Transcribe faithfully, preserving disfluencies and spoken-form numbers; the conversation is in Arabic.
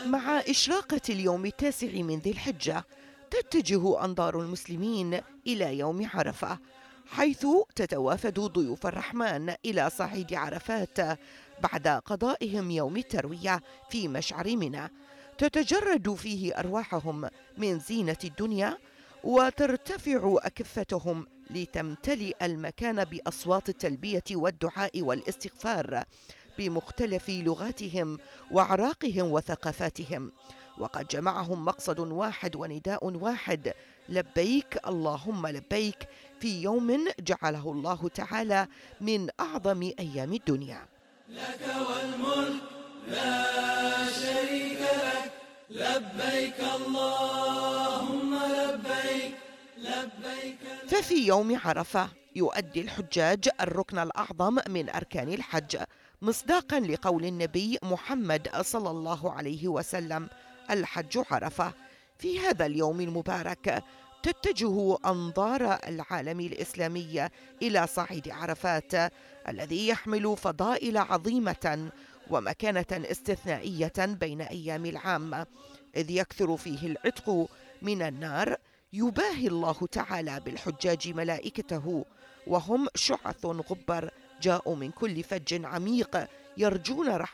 مع إشراقة اليوم التاسع من ذي الحجة تتجه أنظار المسلمين إلى يوم عرفة، حيث تتوافد ضيوف الرحمن إلى صعيد عرفات بعد قضائهم يوم التروية في مشعر منى، تتجرد فيه أرواحهم من زينة الدنيا وترتفع أكفتهم لتمتلئ المكان بأصوات التلبية والدعاء والاستغفار بمختلف لغاتهم وأعراقهم وثقافاتهم، وقد جمعهم مقصد واحد ونداء واحد: لبيك اللهم لبيك، في يوم جعله الله تعالى من أعظم أيام الدنيا. لك والملك لا شريك لك، لبيك اللهم لبيك لبيك. ففي يوم عرفة يؤدي الحجاج الركن الأعظم من أركان الحج، مصداقا لقول النبي محمد صلى الله عليه وسلم: الحج عرفة. في هذا اليوم المبارك تتجه أنظار العالم الإسلامي إلى صعيد عرفات الذي يحمل فضائل عظيمة ومكانة استثنائية بين أيام العام، إذ يكثر فيه العتق من النار. يباهي الله تعالى بالحجاج ملائكته وهم شعث غبر جاءوا من كل فج عميق يرجون رحمة